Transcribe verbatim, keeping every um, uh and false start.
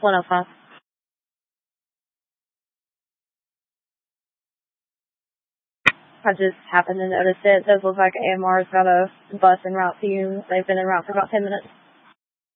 one oh five. I just happened to notice it. Those look like A M R's got a bus en route to you. They've been en route for about ten minutes.